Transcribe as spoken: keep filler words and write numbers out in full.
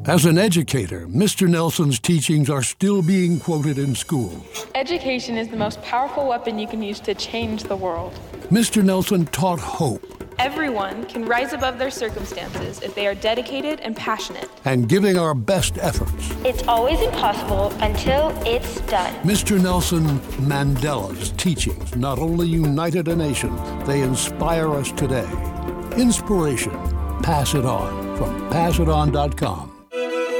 As an educator, Mister Nelson's teachings are still being quoted in schools. Education is the most powerful weapon you can use to change the world. Mister Nelson taught hope. Everyone can rise above their circumstances if they are dedicated and passionate. And giving our best efforts. It's always impossible until it's done. Mister Nelson Mandela's teachings not only united a nation, they inspire us today. Inspiration. Pass it on from pass it on dot com.